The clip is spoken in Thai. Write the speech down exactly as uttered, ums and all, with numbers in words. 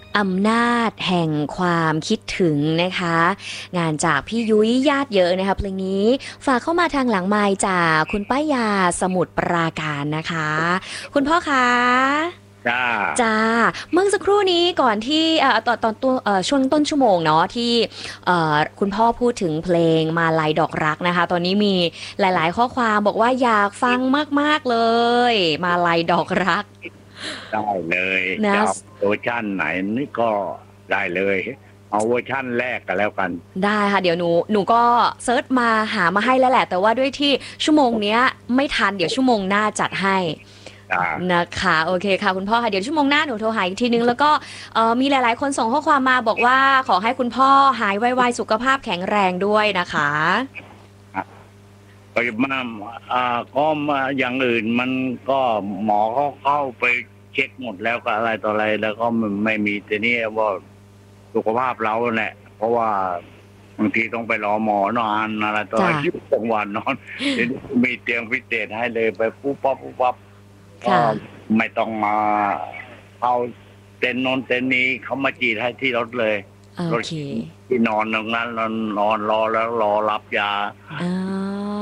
อำนาจแห่งความคิดถึงนะคะงานจากพี่ยุ้ยญาติเยอะนะคะเพลงนี้ฝากเข้ามาทางหลังไมค์จากคุณป้ายาสมุทรปราการนะคะคุณพ่อคะจ้าจ้าเมื่อสักครู่นี้ก่อนที่เอ่อตอนตอนตัวเอ่อช่วงต้นชั่วโมงเนาะที่เอ่อคุณพ่อพูดถึงเพลงมาลัยดอกรักนะคะตอนนี้มีหลายๆข้อความบอกว่าอยากฟังมากๆเลยมาลัยดอกรักได้เลยนะจะเอาเวอร์ชันไหนนี่ก็ได้เลยเอาเวอร์ชันแรกกันแล้วกันได้ค่ะเดี๋ยวหนูหนูก็เซิร์ชมาหามาให้แล้วแหละแต่ว่าด้วยที่ชั่วโมงเนี้ยไม่ทันเดี๋ยวชั่วโมงหน้าจัดให้จ้านะคะโอเคค่ะคุณพ่อค่ะเดี๋ยวชั่วโมงหน้าหนูโทรหาอีกทีนึงแล้วก็เอ่อมีหลายๆคนส่งข้อความมาบอกว่าขอให้คุณพ่อหายไวๆสุขภาพแข็งแรงด้วยนะคะก็มาอ่าก็มาอย่างอื่นมันก็หมอเขาเข้าไปเช็คหมดแล้วก็อะไรต่ออะไรแล้วก็มันไม่มีแต่นี่ว่าสุขภาพเราเนี่ยเพราะว่าบางทีต้องไปรอหมอนอนอะไรต่ออะไรจ้ะที่กลางวันนอนเดี๋ยวนี้มีเตียงพิเศษให้เลยไปปุ๊บปั๊บปุ๊บปั๊บ ก็ค่ะไม่ต้องมาเอาเต็นท์โนนเต็นท์นี้เขามาจีดให้ที่รถเลยโอรถเคที่นอนตรงนั้นเรานอนรอแล้วรอรับยาอ่า